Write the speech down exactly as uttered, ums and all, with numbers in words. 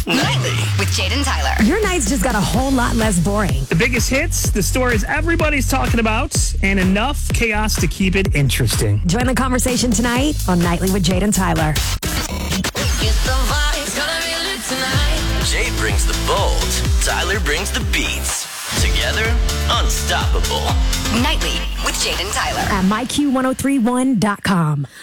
Nightly with Jaden Tyler. Your nights just got a whole lot less boring. The biggest hits, the stories everybody's talking about, and enough chaos to keep it interesting. Join the conversation tonight on Nightly with Jaden Tyler. Jade brings the bold, Tyler brings the beats. Together, unstoppable. Nightly with Jaden Tyler. At my Q one oh three one dot com.